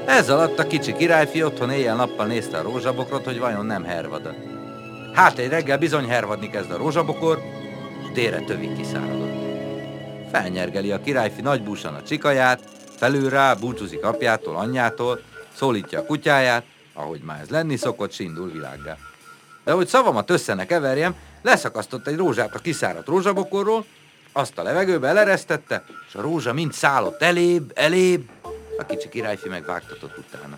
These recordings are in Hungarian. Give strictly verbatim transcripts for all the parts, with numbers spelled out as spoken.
Ez alatt a kicsi királyfi otthon éjjel-nappal nézte a rózsabokrot, hogy vajon nem hervad. Hát egy reggel bizony hervadni kezd a rózsabokor, és délre tövig kiszáradott. Felnyergeli a királyfi nagybúsan a csikaját, felül rá búcsúzik apjától, anyjától, szólítja a kutyáját, ahogy már ez lenni szokott, s indul világgá. De hogy szavamat össze ne keverjem, leszakasztott egy rózsát a kiszáradt rózsabokorról, azt a levegőbe eleresztette, és a rózsa mind szállott elébb, elébb, a kicsi királyfi megvágtatott utána.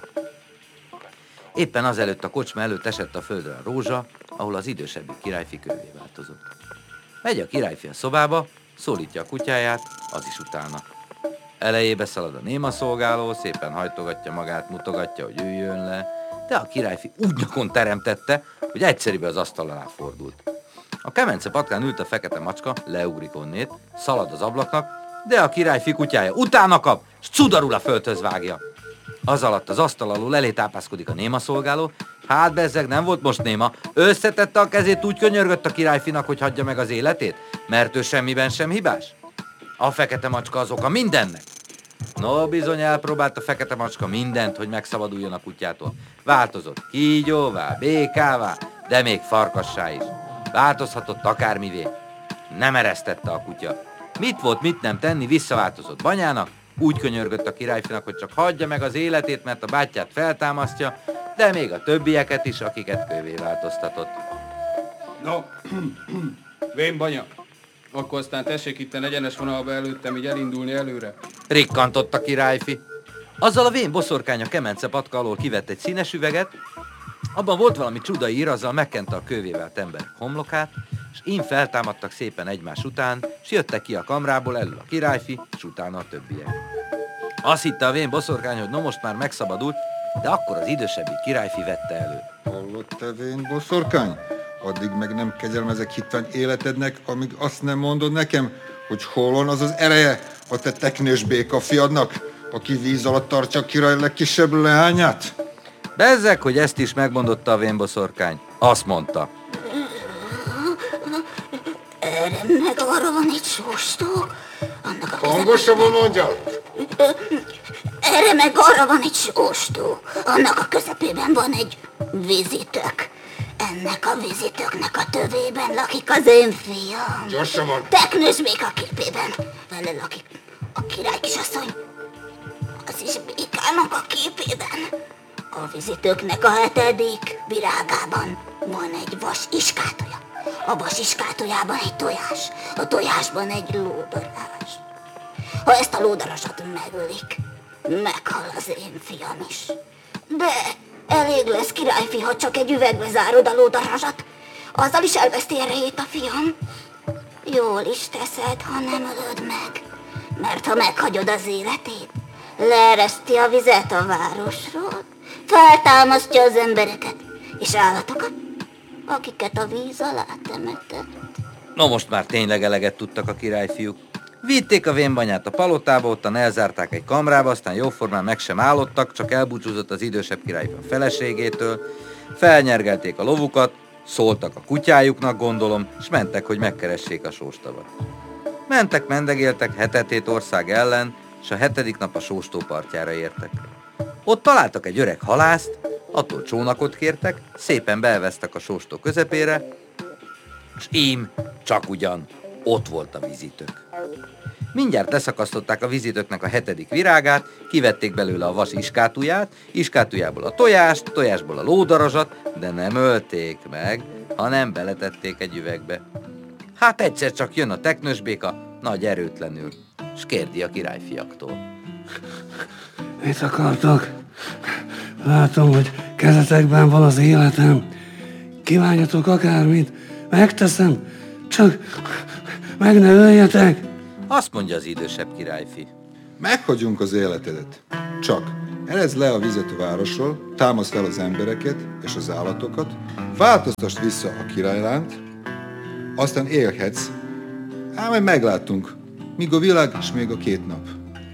Éppen azelőtt a kocsma előtt esett a földre a rózsa, ahol az idősebbik királyfi kővé változott. Megy a királyfi a szobába, szólítja a kutyáját, az is utána. Elejébe szalad a néma szolgáló, szépen hajtogatja magát, mutogatja, hogy üljön le, de a királyfi úgy nyakon teremtette, hogy egyszerűen az asztal alá fordult. A kemence patkán ült a fekete macska, leugrik onnét, szalad az ablaknak, de a királyfi kutyája utána kap, s cudarul a földhöz vágja. Az alatt az asztal alól elé tápászkodik a néma szolgáló, hát bezzeg nem volt most néma, összetette a kezét, úgy könyörgött a királyfinak, hogy hagyja meg az életét, mert ő semmiben sem hibás. A fekete macska az oka mindennek. No, bizony elpróbált a fekete macska mindent, hogy megszabaduljon a kutyától. Változott kígyóvá, békává, de még farkassá is. Változhatott akármivé. Nem eresztette a kutya. Mit volt, mit nem tenni, visszaváltozott banyának, úgy könyörgött a királyfinak, hogy csak hagyja meg az életét, mert a bátyját feltámasztja, de még a többieket is, akiket kővé változtatott. No, vén banya, akkor aztán tessék itten egyenes vonalba előttem, így elindulni előre. Rikkantott a királyfi. Azzal a vén boszorkány a kemence patka alól kivett egy színes üveget, abban volt valami csudai ír, azzal megkente a kővé vált emberek homlokát, és én feltámadtak szépen egymás után, s jöttek ki a kamrából elől a királyfi, és utána a többiek. Azt hitte a vén boszorkány, hogy no most már megszabadult, de akkor az idősebbik királyfi vette elő. Hallott te vén boszorkány? Addig meg nem kegyelmezek hitvány életednek, amíg azt nem mondod nekem, hogy hol van az az ereje a te teknős béka fiadnak, aki víz alatt tartja a király legkisebb leányát? Bezzeg, hogy ezt is megmondotta a vén boszorkány. Azt mondta. Erre meg arra van egy sóstó. Annak a Hangosabban mondja! Erre meg arra van egy sóstó. Annak a közepében van egy vízitök. Ennek a vízitöknek a tövében lakik az én fiam. Gyorsabban! Teknős béka képében. Vele lakik a király kisasszony. Az is békának a képében. A vízitöknek a hetedik virágában van egy vas iskátója. A vas iskátójában egy tojás. A tojásban egy lódarás. Ha ezt a lódarasat megölik, meghal az én fiam is. De elég lesz, királyfi, ha csak egy üvegbe zárod a lódarasat. Azzal is elveszti erejét a fiam. Jól is teszed, ha nem ölöd meg. Mert ha meghagyod az életét, leereszti a vizet a városról, feltámasztja az embereket és állatokat, akiket a víz alá temetett. No most már tényleg eleget tudtak a királyfiúk. Vitték a vénbanyát a palotába, ottan elzárták egy kamrába, aztán jóformán meg sem állottak, csak elbúcsúzott az idősebb királyfi a feleségétől, felnyergelték a lovukat, szóltak a kutyájuknak, gondolom, és mentek, hogy megkeressék a sóstavat. Mentek, mendegéltek hetetét ország ellen, és a hetedik nap a sóstó partjára értek. Ott találtak egy öreg halászt, attól csónakot kértek, szépen beelveztek a sóstó közepére, és ím, csak ugyan, ott volt a vízitök. Mindjárt leszakasztották a vízitöknek a hetedik virágát, kivették belőle a vas iskátuját, iskátujából a tojást, tojásból a lódarazsat, de nem ölték meg, hanem beletették egy üvegbe. Hát egyszer csak jön a teknős béka, nagy erőtlenül, s kérdi a királyfiaktól. Mit akartok? Látom, hogy kezetekben van az életem. Kívánjatok akármit, megteszem, csak meg ne öljetek. Azt mondja az idősebb királyfi. Meghagyunk az életedet. Csak erezd le a vizet a városról, támaszd fel az embereket és az állatokat, változtasd vissza a királylányt, aztán élhetsz, ám majd meglátunk, míg a világ és még a két nap.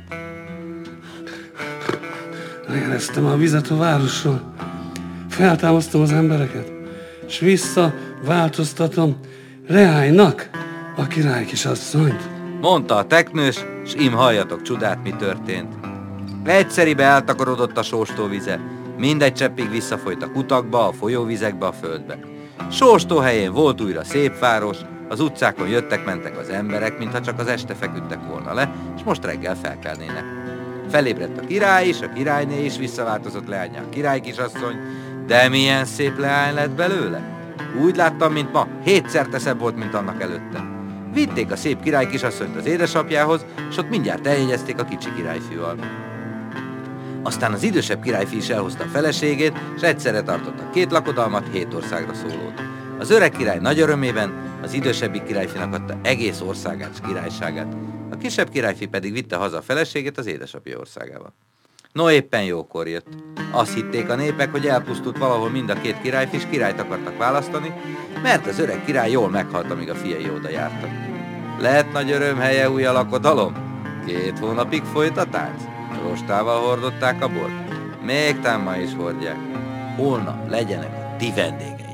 Leeresztem a vizet a városról, feltámasztom az embereket, és visszaváltoztatom leánynak a király kisasszonyt. Mondta a teknős, s ím halljatok csodát, mi történt. Egyszeribe eltakarodott a sóstó vize, mindegy cseppig visszafolyt a kutakba, a folyóvizekbe, a földbe. Sóstó helyén volt újra szép város, az utcákon jöttek-mentek az emberek, mintha csak az este feküdtek volna le, és most reggel felkelnének. Felébredt a király is, a királyné is, visszaváltozott leányá a királykisasszony, de milyen szép leány lett belőle. Úgy láttam, mint ma, hétszer teszebb volt, mint annak előtte. Vitték a szép királykisasszonyt az édesapjához, és ott mindjárt eljegyezték a kicsi királyfiúval. Aztán az idősebb királyfi is elhozta a feleségét, és egyszerre tartottak két lakodalmat, hét országra szólót. Az öreg király nagy örömében az idősebbik királyfinak adta egész országát és királyságát, a kisebb királyfi pedig vitte haza a feleségét az édesapja országába. No, éppen jókor jött. Azt hitték a népek, hogy elpusztult valahol mind a két királyfi, és királyt akartak választani, mert az öreg király jól meghalt, amíg a fiai oda jártak. Lett nagy öröm helye új a lakodalom? Két hónapig folyt a tánc. Rostával hordották a bort. Még tám ma is hordják. Holnap legyenek a ti vendégek.